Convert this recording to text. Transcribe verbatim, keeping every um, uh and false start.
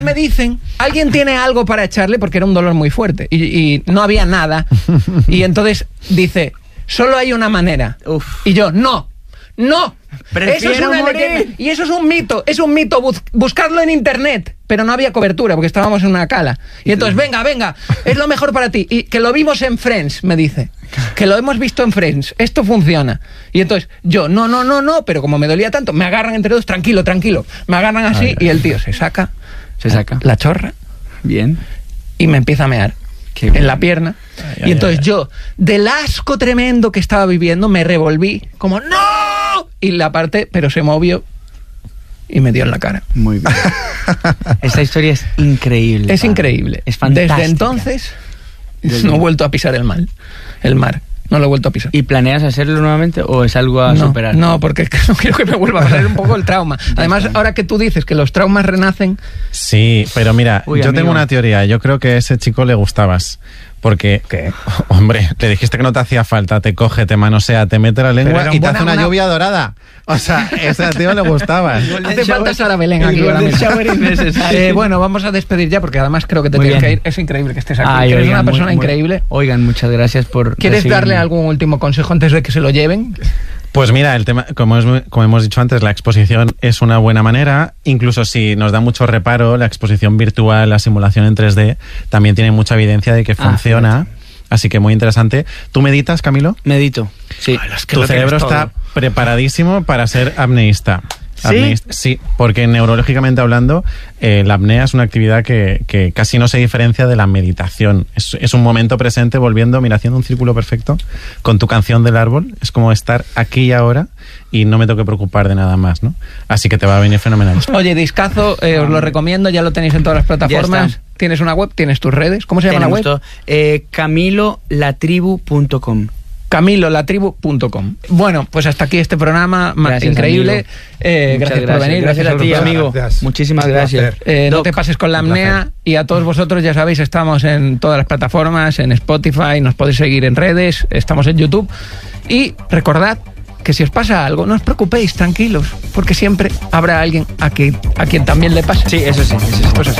Me dicen, alguien tiene algo para echarle porque era un dolor muy fuerte y, y no había nada. Y entonces dice, solo hay una manera. Uf. Y yo, no, no. Eso es una leyenda. Y eso es un mito, es un mito. Bus buscarlo en internet. Pero no había cobertura porque estábamos en una cala. Y entonces, venga, venga, es lo mejor para ti. Y que lo vimos en Friends, me dice. Que lo hemos visto en Friends. Esto funciona. Y entonces, yo, no, no, no, no. Pero como me dolía tanto, me agarran entre dos, tranquilo, tranquilo. Me agarran así ay, y el tío se saca. Se saca. La chorra. Bien. Y me empieza a mear. Qué en bien. La pierna. Ay, y ay, entonces ay, yo, del asco tremendo que estaba viviendo, me revolví. Como, ¡no! Y la parte, pero se movió. Y me dio en la cara. Muy bien. Esta historia es increíble. Es increíble. Es fantástica. Desde entonces Desde... no he vuelto a pisar el mar. El mar. No lo he vuelto a pisar. ¿Y planeas hacerlo nuevamente o es algo a no, superar? No, porque no quiero que me vuelva a pasar un poco el trauma. Además, ahora que tú dices que los traumas renacen... Sí, pero mira, Uy, yo amigo. tengo una teoría. Yo creo que a ese chico le gustabas. Porque, ¿qué? Hombre, le dijiste que no te hacía falta, te coge, te manosea, te mete la lengua y te buena, hace una, una lluvia dorada. O sea, ese tío le gustaba. Hace falta Sara Belén aquí. eh, bueno, vamos a despedir ya porque además creo que te tienes que ir. Es increíble que estés aquí. Ay, Eres oigan, una persona muy, increíble. Muy, oigan, muchas gracias por... ¿Quieres recibirme? darle algún último consejo antes de que se lo lleven? Pues mira, el tema, como, es, como hemos dicho antes, la exposición es una buena manera. Incluso si nos da mucho reparo, la exposición virtual, la simulación en tres D, también tiene mucha evidencia de que ah, funciona. Fíjate. Así que muy interesante. ¿Tú meditas, Camilo? Medito, sí. Ay, es que tu cerebro está preparadísimo para ser apneísta. ¿Sí? Apneísta, sí, porque neurológicamente hablando, eh, la apnea es una actividad que, que casi no se diferencia de la meditación. Es, es un momento presente volviendo, mira, haciendo un círculo perfecto con tu canción del árbol. Es como estar aquí y ahora y no me tengo que preocupar de nada más, ¿no? Así que te va a venir fenomenal. Oye, discazo, eh, os lo recomiendo, ya lo tenéis en todas las plataformas. ¿Tienes una web? ¿Tienes tus redes? ¿Cómo se llama Tenemos la web? Eh, camilo latribu punto com. camilo latribu punto com. Bueno, pues hasta aquí este programa gracias, increíble. Eh, gracias, gracias por venir. Gracias, gracias a ti, amigo. Gracias. Muchísimas gracias. Eh, no te pases con la apnea y a todos vosotros, ya sabéis, estamos en todas las plataformas, en Spotify, nos podéis seguir en redes, estamos en YouTube. Y recordad que si os pasa algo, no os preocupéis, tranquilos, porque siempre habrá alguien a quien, a quien también le pase. Sí, eso sí, eso sí. Pues así.